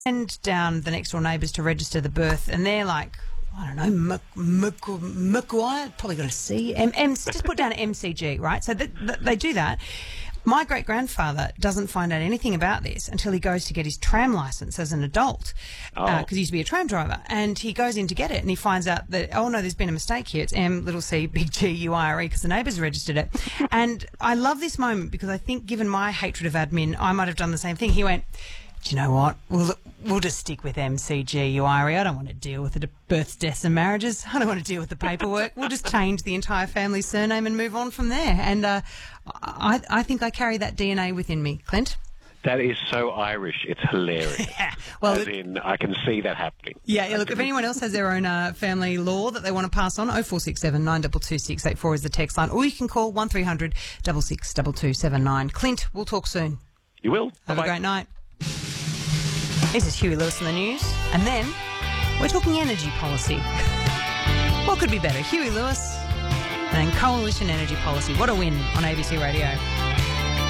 send down the next door neighbours to register the birth, and they're like, I don't know, McGuire, probably got a C. Just put down MCG, right? So they do that. My great-grandfather doesn't find out anything about this until he goes to get his tram licence as an adult, because he used to be a tram driver, and he goes in to get it, and he finds out that, oh, no, there's been a mistake here. It's MCGUIRE because the neighbours registered it. And I love this moment because I think, given my hatred of admin, I might have done the same thing. He went, do you know what? We'll just stick with MCGUIRE. I don't want to deal with the births, deaths and marriages. I don't want to deal with the paperwork. We'll just change the entire family surname and move on from there. And I think I carry that DNA within me. Clint? That is so Irish. It's hilarious. Yeah. Well, as in, I can see that happening. Yeah, look, if anyone else has their own family law that they want to pass on, 0467 922 684 is the text line. Or you can call 1300 66 2279. Clint, we'll talk soon. You will. Have Bye-bye. a great night. This is Huey Lewis in the news. And then we're talking energy policy. What could be better? Huey Lewis and Coalition Energy Policy. What a win on ABC Radio.